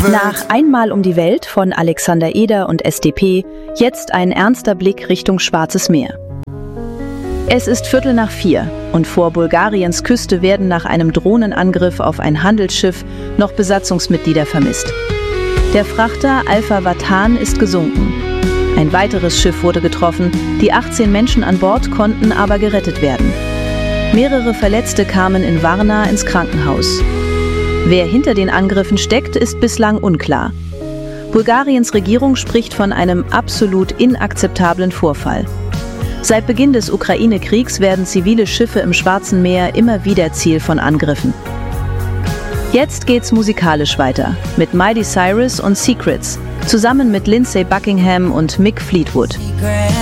Nach Einmal um die Welt von Alexander Eder und SDP jetzt ein ernster Blick Richtung Schwarzes Meer. Es ist 3:15 und vor Bulgariens Küste werden nach einem Drohnenangriff auf ein Handelsschiff noch Besatzungsmitglieder vermisst. Der Frachter Alpha Vatan ist gesunken. Ein weiteres Schiff wurde getroffen, die 18 Menschen an Bord konnten aber gerettet werden. Mehrere Verletzte kamen in Varna ins Krankenhaus. Wer hinter den Angriffen steckt, ist bislang unklar. Bulgariens Regierung spricht von einem absolut inakzeptablen Vorfall. Seit Beginn des Ukraine-Kriegs werden zivile Schiffe im Schwarzen Meer immer wieder Ziel von Angriffen. Jetzt geht's musikalisch weiter mit Miley Cyrus und Secrets, zusammen mit Lindsey Buckingham und Mick Fleetwood.